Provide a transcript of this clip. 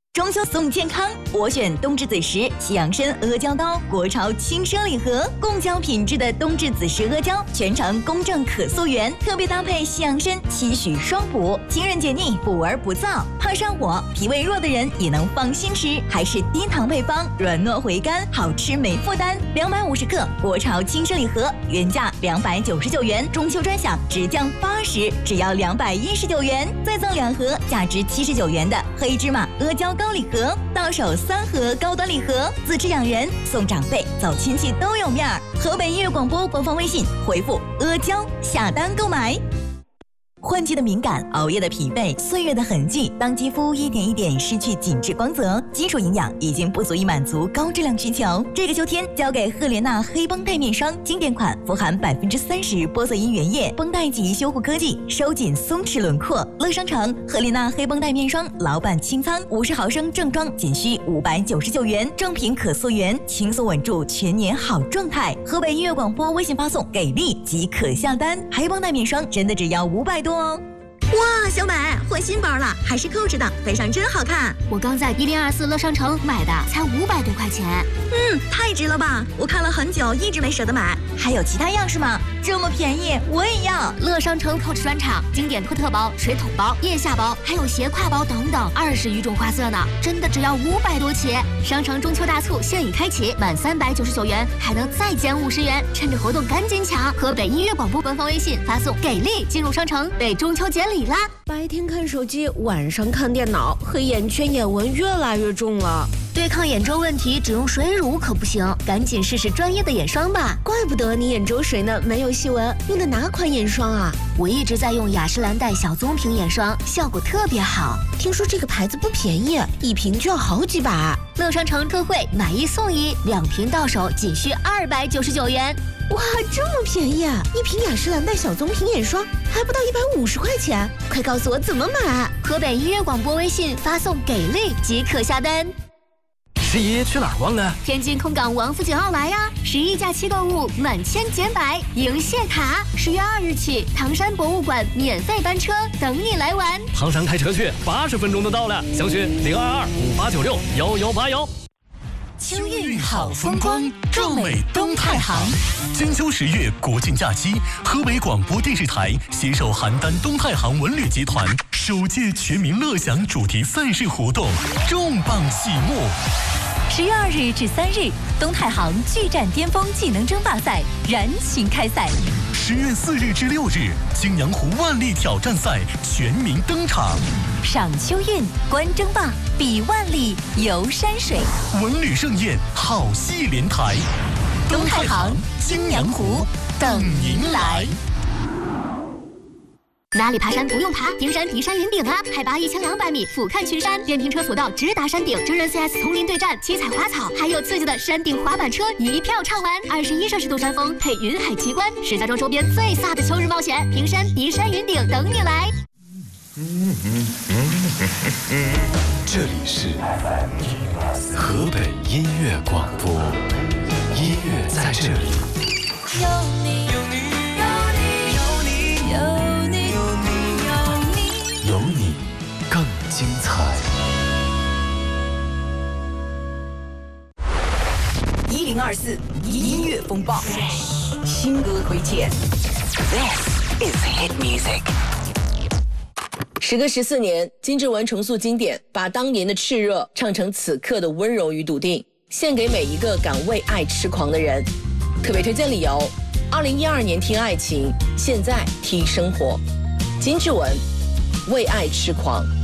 中秋送健康，我选冬至子时西洋参阿胶糕，国潮轻奢礼盒，贡胶品质的冬至子时阿胶，全程公正可溯源，特别搭配西洋参，期许双补，清润解腻，补而不燥，怕上火、脾胃弱的人也能放心吃，还是低糖配方，软糯回甘，好吃没负担。250克国潮轻奢礼盒，原价299元，中秋专享直降80，只要219元，再赠2盒价值79元的黑芝麻阿胶糕礼盒，到手3盒高端礼盒，自吃养人，送长辈，走亲戚都有面儿。河北音乐广播官方微信回复阿胶下单购买。换季的敏感，熬夜的疲惫，岁月的痕迹，当肌肤一点一点失去紧致光泽，基础营养已经不足以满足高质量需求。这个秋天，交给赫莲娜黑绷带面霜，经典款，富含30%玻色因原液，绷带级修护科技，收紧松弛轮廓。乐商城赫莲娜黑绷带面霜，老板清仓，50毫升正装仅需599元，正品可溯源，轻松稳住全年好状态。河北音乐广播微信发送给力即可下单，黑绷带面霜真的只要500多哦。哇，小美换新包了，还是Coach的，背上真好看。 我刚在1024乐商城买的，才500多块钱。 太值了吧！我看了很久，一直没舍得买。还有其他样式吗？这么便宜，我也要。 乐商城Coach专场，经典托特包、水桶包、腋下包，还有斜挎包等等，20余种花色呢，真的只要500多起。商城中秋大促现已开启，满399元还能再减50元，趁着活动赶紧抢！河北音乐广播官方微信发送给力进入商城，为中秋节礼啦！ 白天看手机，晚上看电脑，黑眼圈、眼纹越来越重了。 对抗眼周问题，只用水乳可不行，赶紧试试专业的眼霜吧。 怪不得你眼周水嫩，没有细纹，用的哪款眼霜啊？ 我一直在用雅诗兰黛小棕瓶眼霜，效果特别好。 听说这个牌子不便宜，一瓶就要好几百。 乐商城特惠，买1送1，2瓶到手仅需299元。 哇，这么便宜啊！一瓶雅诗兰黛小棕瓶眼霜还不到150块钱，快告诉我怎么买！ 河北音乐广播微信发送给力即可下单。 11去哪儿逛啊？ 天津空港王府井奥莱呀！11假期购物满千减百，迎谢卡。10月2日起，唐山博物馆免费班车等你来玩。 唐山开车去，80分钟就到了。详询02258961181。 秋韵好风光，壮美东太行。金秋10月国庆假期，河北广播电视台携手邯郸东太行文旅集团首届全民乐享主题赛事活动重磅启幕。 10月2日至3日，东太行巨战巅峰技能争霸赛燃情开赛。 10月4日至6日，青阳湖万历挑战赛全民登场。 赏秋韵，观争霸，比万历，游山水， 文旅盛宴，好戏连台。 东太行，青阳湖，等您来。 哪里爬山不用爬？平山迪山云顶啊，海拔1200米，俯瞰群山，电瓶车索道直达山顶，真人 CS 丛林对战，七彩花草，还有刺激的山顶滑板车，一票畅玩。21摄氏度山峰配云海奇观，石家庄周边最飒的秋日冒险，平山迪山云顶等你来。 这里是河北音乐广播，音乐在这里。 有你，有你，有你，有你，有你，有你， 有你更精彩。 1024音乐风暴，新歌推荐。This is hit music。 时隔14年，金志文重塑经典，把当年的炽热唱成此刻的温柔与笃定，献给每一个敢为爱痴狂的人。特别推荐理由：2012年听爱情，现在听生活。金志文，为爱痴狂。